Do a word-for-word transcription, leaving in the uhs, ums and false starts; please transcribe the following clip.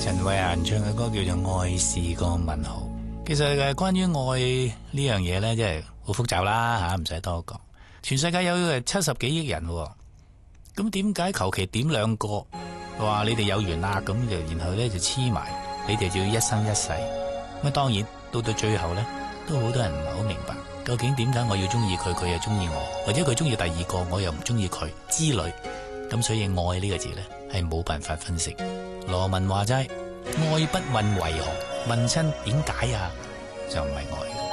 陳慧嫻唱嘅歌叫做《愛是個問號》。其實誒，關於愛呢樣嘢呢，真係好複雜啦吓，唔使多講。全世界有誒七十幾億人，咁點解求其點兩個話你哋有緣啦，咁就然後呢就黐埋，你哋就要一生一世。咁當然到到最後呢，都好多人唔係好明白，究竟點解我要中意佢，佢又中意我，或者佢中意第二個，我又唔中意佢之類。咁所以愛呢個字呢，係冇辦法分析。羅文話齋，愛不問為何，問親點解啊，就唔係愛。